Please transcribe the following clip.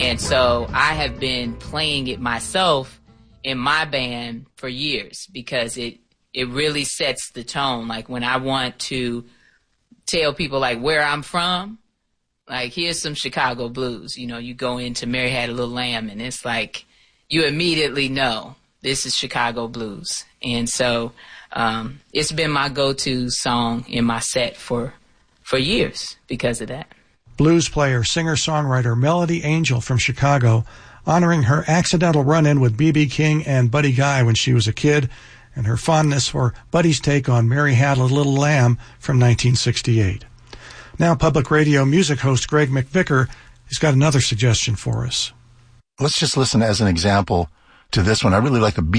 And so I have been playing it myself in my band for years because it really sets the tone. Like when I want to tell people like where I'm from, like here's some Chicago blues. You know, you go into Mary Had a Little Lamb and it's like you immediately know this is Chicago blues. And so it's been my go-to song in my set for years because of that. Blues player, singer-songwriter Melody Angel from Chicago, honoring her accidental run-in with B.B. King and Buddy Guy when she was a kid, and her fondness for Buddy's take on Mary Had a Little Lamb from 1968. Now public radio music host Greg McVicker has got another suggestion for us. Let's just listen as an example to this one. I really like the